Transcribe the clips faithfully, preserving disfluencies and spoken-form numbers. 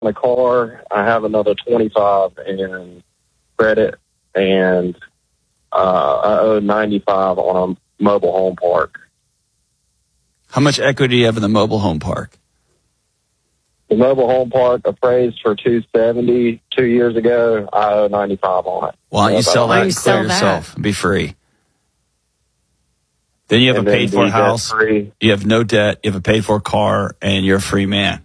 the car. I have another twenty-five in credit, and uh, I owe ninety-five on a mobile home park. How much equity do you have in the mobile home park? The mobile home park appraised for two seventy two years ago. I owe ninety-five on it. Why don't you sell that and clear yourself and be free? Then you have a paid for house. You have no debt. You have a paid for car, and you're a free man.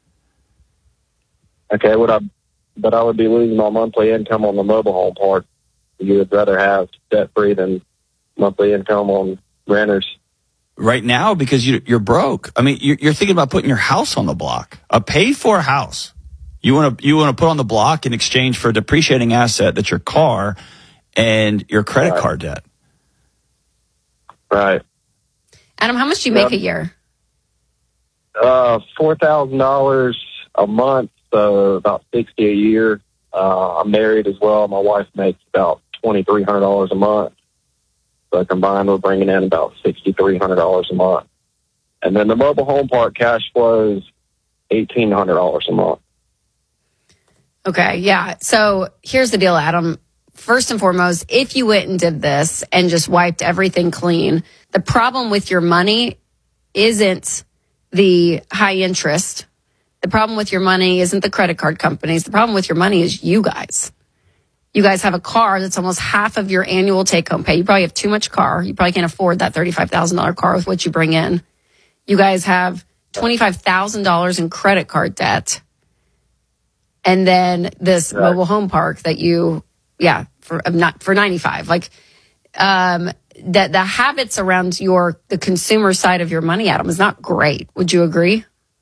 Okay, what I, but I would be losing my monthly income on the mobile home park. You would rather have debt free than monthly income on renters. Right now, because you, you're broke. I mean, you're, you're thinking about putting your house on the block, a paid for house. You want to you want to put on the block in exchange for a depreciating asset that's your car and your credit right. card debt. Right. Adam, how much do you make uh, a year? Uh, four thousand dollars a month, so about sixty a year. Uh, I'm married as well. My wife makes about twenty three hundred dollars a month. So combined, we're bringing in about sixty three hundred dollars a month. And then the mobile home park cash flows eighteen hundred dollars a month. Okay, yeah. So here's the deal, Adam. First and foremost, if you went and did this and just wiped everything clean, the problem with your money isn't the high interest. The problem with your money isn't the credit card companies. The problem with your money is you guys. You guys have a car that's almost half of your annual take-home pay. You probably have too much car. You probably can't afford that thirty-five thousand dollars car with what you bring in. You guys have twenty-five thousand dollars in credit card debt. And then this right. mobile home park that you... Yeah, for not for ninety-five. Like um, that, the habits around your the consumer side of your money, Adam, is not great. Would you agree?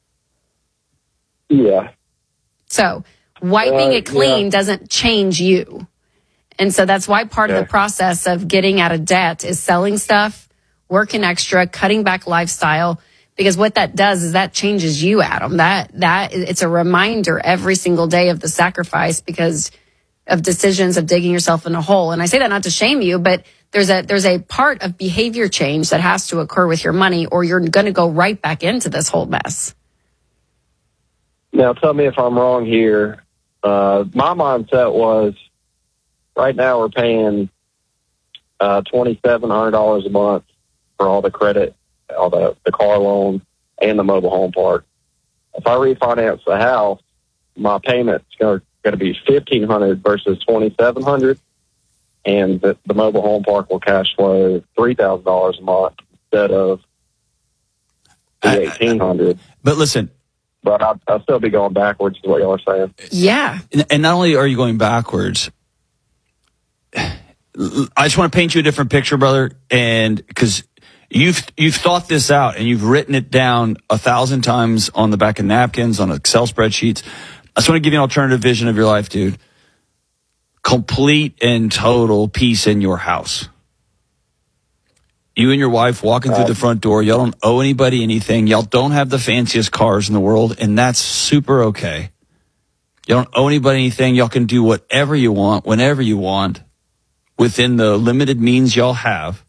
Yeah. So wiping uh, it clean yeah. doesn't change you, and so that's why part yeah. of the process of getting out of debt is selling stuff, working extra, cutting back lifestyle. Because what that does is that changes you, Adam. That that it's a reminder every single day of the sacrifice because of decisions of digging yourself in a hole. And I say that not to shame you, but there's a there's a part of behavior change that has to occur with your money or you're going to go right back into this whole mess. Now, tell me if I'm wrong here. Uh, my mindset was right now we're paying uh, twenty-seven hundred dollars a month for all the credit, all the, the car loan, and the mobile home park. If I refinance the house, my payment's going to going to be fifteen hundred dollars versus twenty-seven hundred dollars, and the, the mobile home park will cash flow three thousand dollars a month instead of the eighteen hundred dollars. But listen. But I'll, I'll still be going backwards, is what y'all are saying. Yeah. And not only are you going backwards, I just want to paint you a different picture, brother, and because you've you've thought this out and you've written it down a thousand times on the back of napkins, on Excel spreadsheets. I just want to give you an alternative vision of your life, dude. Complete and total peace in your house. You and your wife walking through the front door. Y'all don't owe anybody anything. Y'all don't have the fanciest cars in the world, and that's super okay. You don't owe anybody anything. Y'all can do whatever you want, whenever you want, within the limited means y'all have.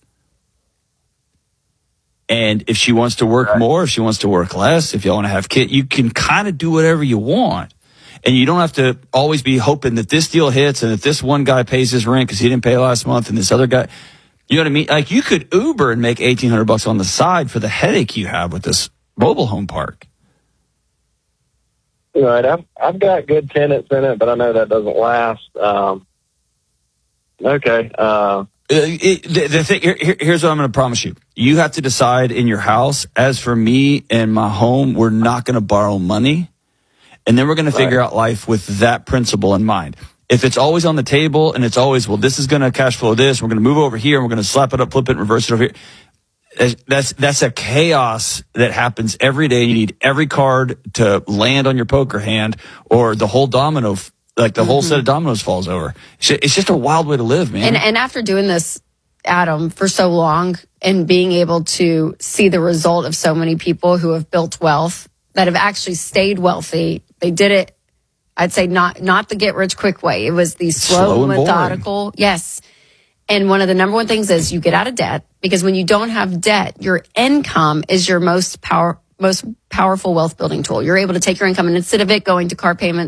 And if she wants to work more, if she wants to work less, if y'all want to have kids, you can kind of do whatever you want. And you don't have to always be hoping that this deal hits and that this one guy pays his rent because he didn't pay last month and this other guy, you know what I mean? Like you could Uber and make eighteen hundred bucks on the side for the headache you have with this mobile home park. Right. I've, I've got good tenants in it, but I know that doesn't last. Um, okay. Uh, it, the, the thing, here, here's what I'm going to promise you. You have to decide in your house. As for me and my home, we're not going to borrow money. And then we're going to figure out life with that principle in mind. If it's always on the table and it's always, well, this is going to cash flow this, we're going to move over here and we're going to slap it up, flip it, and reverse it over here. That's, that's a chaos that happens every day. You need every card to land on your poker hand or the whole domino, like the mm-hmm. whole set of dominoes falls over. It's just a wild way to live, man. And, and after doing this, Adam, for so long and being able to see the result of so many people who have built wealth that have actually stayed wealthy. They did it, I'd say not not the get-rich-quick way. It was the slow, slow methodical. Boring. Yes. And one of the number one things is you get out of debt because when you don't have debt, your income is your most power, most powerful wealth building tool. You're able to take your income and instead of it going to car payments,